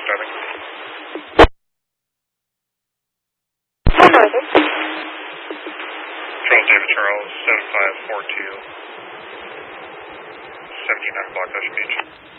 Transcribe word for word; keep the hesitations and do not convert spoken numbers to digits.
diving. Charles David Charles, seven five four two, seventy-nine Black Ocean Beach.